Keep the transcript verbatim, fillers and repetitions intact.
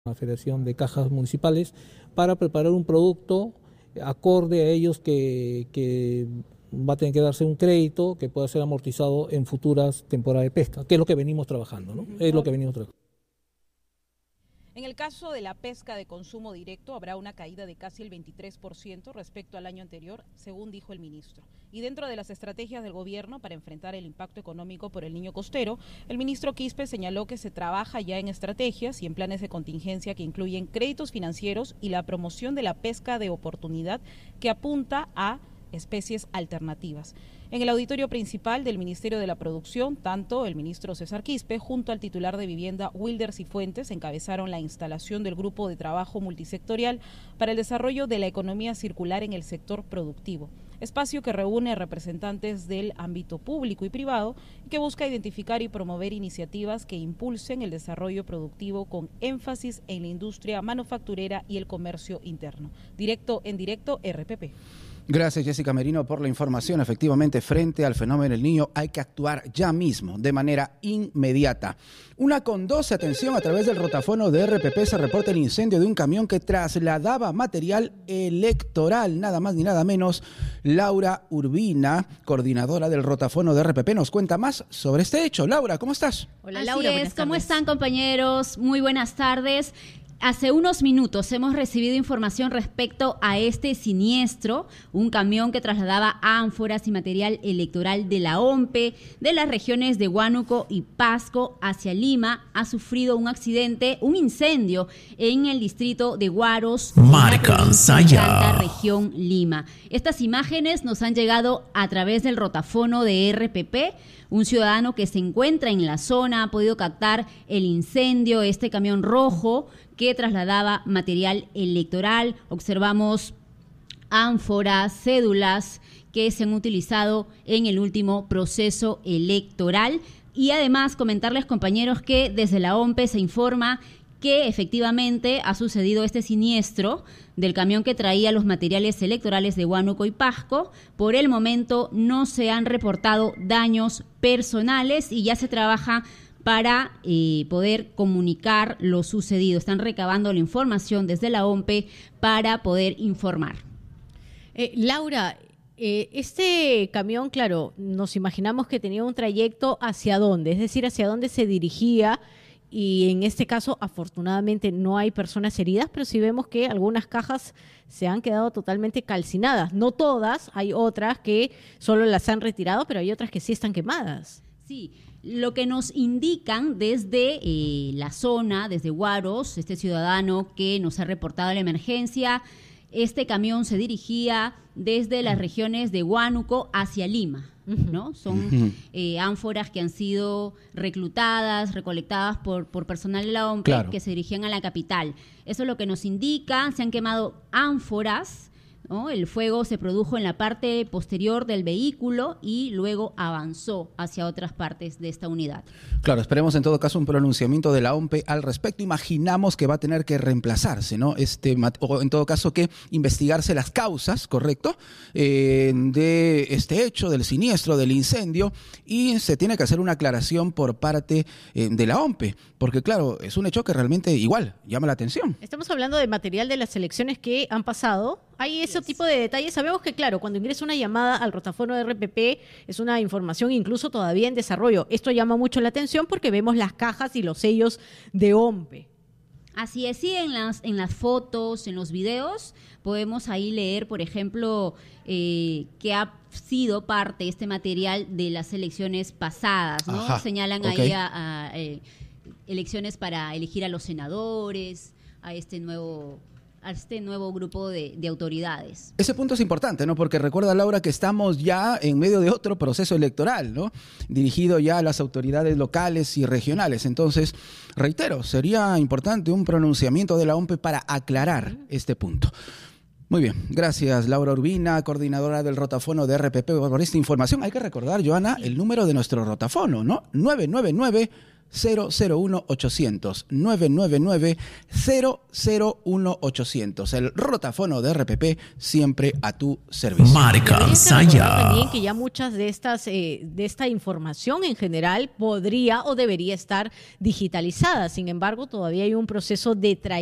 la Federación de Cajas Municipales para preparar un producto acorde a ellos que, que va a tener que darse un crédito que pueda ser amortizado en futuras temporadas de pesca, que es lo que venimos trabajando, ¿no? Es lo que venimos trabajando. En el caso de la pesca de consumo directo habrá una caída de casi el veintitrés por ciento respecto al año anterior, según dijo el ministro. Y dentro de las estrategias del gobierno para enfrentar el impacto económico por el niño costero, el ministro Quispe señaló que se trabaja ya en estrategias y en planes de contingencia que incluyen créditos financieros y la promoción de la pesca de oportunidad que apunta a especies alternativas. En el auditorio principal del Ministerio de la Producción, tanto el ministro César Quispe junto al titular de Vivienda Wilder Cifuentes encabezaron la instalación del grupo de trabajo multisectorial para el desarrollo de la economía circular en el sector productivo, espacio que reúne representantes del ámbito público y privado y que busca identificar y promover iniciativas que impulsen el desarrollo productivo con énfasis en la industria manufacturera y el comercio interno. Directo en directo, R P P. Gracias, Jessica Merino, por la información. Efectivamente, frente al fenómeno del niño hay que actuar ya mismo, de manera inmediata. Una con doce, atención, a través del rotafono de R P P se reporta el incendio de un camión que trasladaba material electoral, nada más ni nada menos. Laura Urbina, coordinadora del rotafono de R P P, nos cuenta más sobre este hecho. Laura, ¿cómo estás? Hola, Así Laura, es, ¿cómo están, compañeros? Muy buenas tardes. Hace unos minutos hemos recibido información respecto a este siniestro, un camión que trasladaba ánforas y material electoral de la O M P E de las regiones de Huánuco y Pasco hacia Lima. Ha sufrido un accidente, un incendio en el distrito de Huaros, Marcansaya, región Lima. Estas imágenes nos han llegado a través del rotafono de R P P. Un ciudadano que se encuentra en la zona ha podido captar el incendio, este camión rojo que trasladaba material electoral. Observamos ánforas, cédulas que se han utilizado en el último proceso electoral. Y además comentarles, compañeros, que desde la O M P E se informa que efectivamente ha sucedido este siniestro del camión que traía los materiales electorales de Huánuco y Pasco. Por el momento no se han reportado daños personales y ya se trabaja para eh, poder comunicar lo sucedido. Están recabando la información desde la O M P E para poder informar. Eh, Laura, eh, este camión, claro, nos imaginamos que tenía un trayecto hacia dónde, es decir, hacia dónde se dirigía. Y en este caso, afortunadamente, no hay personas heridas, pero sí vemos que algunas cajas se han quedado totalmente calcinadas. No todas, hay otras que solo las han retirado, pero hay otras que sí están quemadas. Sí, lo que nos indican desde eh, la zona, desde Huaros, este ciudadano que nos ha reportado la emergencia, este camión se dirigía desde las regiones de Huánuco hacia Lima, ¿no? Son uh-huh. eh, ánforas que han sido reclutadas, recolectadas por, por personal de la O M P E, claro, que se dirigían a la capital. Eso es lo que nos indica. Se han quemado ánforas, ¿no? El fuego se produjo en la parte posterior del vehículo y luego avanzó hacia otras partes de esta unidad. Claro, esperemos en todo caso un pronunciamiento de la O M P E al respecto. Imaginamos que va a tener que reemplazarse, ¿no? Este, o en todo caso que investigarse las causas, ¿correcto? Eh, de este hecho, del siniestro, del incendio, y se tiene que hacer una aclaración por parte eh, de la O M P E, porque claro, es un hecho que realmente igual llama la atención. Estamos hablando de material de las elecciones que han pasado. Hay ese tipo de detalles. Sabemos que, claro, cuando ingresa una llamada al rotafono de R P P es una información incluso todavía en desarrollo. Esto llama mucho la atención porque vemos las cajas y los sellos de O M P E. Así es, sí, en las, en las fotos, en los videos, podemos ahí leer, por ejemplo, eh, que ha sido parte este material de las elecciones pasadas, ¿no? Ajá, Señalan okay. ahí a, a eh, elecciones para elegir a los senadores, a este nuevo... a este nuevo grupo de, de autoridades. Ese punto es importante, ¿no? Porque recuerda, Laura, que estamos ya en medio de otro proceso electoral, ¿no? Dirigido ya a las autoridades locales y regionales. Entonces, reitero, sería importante un pronunciamiento de la O M P E para aclarar este punto. Muy bien, gracias Laura Urbina, coordinadora del rotafono de R P P, por esta información. Hay que recordar, Joana, sí, el número de nuestro rotafono, ¿no? nueve nueve nueve, cero cero uno ochocientos, nueve nueve nueve, cero cero uno ochocientos. El rotafono de R P P siempre a tu servicio. Marca Habría que Saya. recordar también que ya muchas de estas eh, de esta información en general podría o debería estar digitalizada. Sin embargo, todavía hay un proceso de trayectoria